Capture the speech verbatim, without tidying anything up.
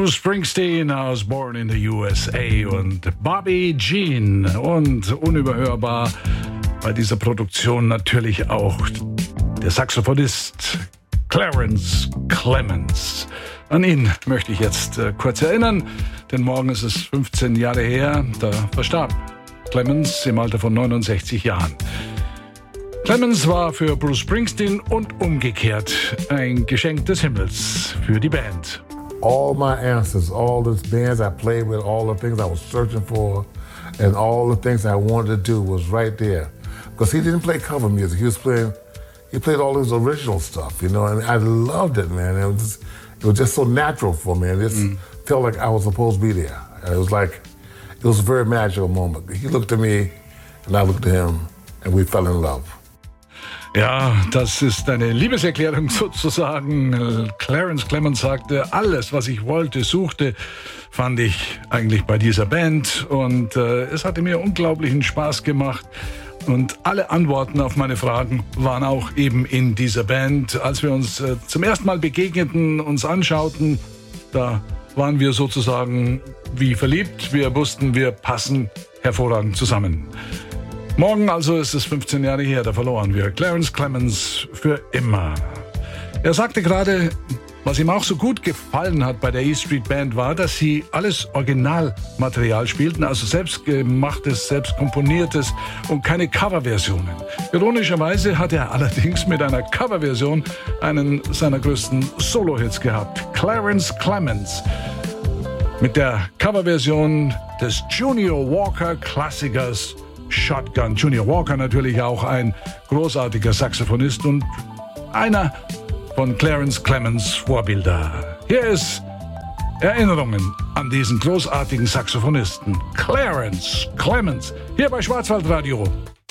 Bruce Springsteen aus Born in the U S A und Bobby Jean. Und unüberhörbar bei dieser Produktion natürlich auch der Saxophonist Clarence Clemons. An ihn möchte ich jetzt äh, kurz erinnern, denn morgen ist es fünfzehn Jahre her, da verstarb Clemons im Alter von neunundsechzig Jahren. Clemons war für Bruce Springsteen und umgekehrt ein Geschenk des Himmels für die Band. All my answers, all the bands I played with, all the things I was searching for, and all the things I wanted to do was right there. Because he didn't play cover music, he was playing, he played all his original stuff, you know, and I loved it, man. It was just, it was just so natural for me. It just mm. felt like I was supposed to be there. It was like, it was a very magical moment. He looked at me, and I looked at him, and we fell in love. Ja, das ist eine Liebeserklärung sozusagen. Clarence Clemons sagte, alles, was ich wollte, suchte, fand ich eigentlich bei dieser Band. Und äh, es hatte mir unglaublichen Spaß gemacht. Und alle Antworten auf meine Fragen waren auch eben in dieser Band. Als wir uns äh, zum ersten Mal begegneten, uns anschauten, da waren wir sozusagen wie verliebt. Wir wussten, wir passen hervorragend zusammen. Morgen also ist es fünfzehn Jahre her, da verloren wir Clarence Clemons für immer. Er sagte gerade, was ihm auch so gut gefallen hat bei der E Street Band war, dass sie alles Originalmaterial spielten, also selbstgemachtes, selbstkomponiertes und keine Coverversionen. Ironischerweise hat er allerdings mit einer Coverversion einen seiner größten Solo-Hits gehabt, Clarence Clemons. Mit der Coverversion des Junior Walker Klassikers Shotgun. Junior Walker natürlich auch ein großartiger Saxophonist und einer von Clarence Clemons Vorbilder. Hier ist Erinnerungen an diesen großartigen Saxophonisten Clarence Clemons hier bei Schwarzwaldradio.